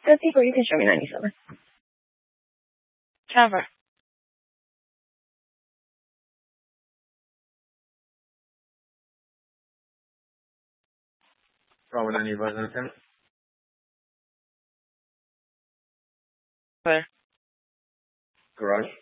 So, Tico, you can show me 97. Trevor. Prova Dani, vai dando tempo. Where? Garage.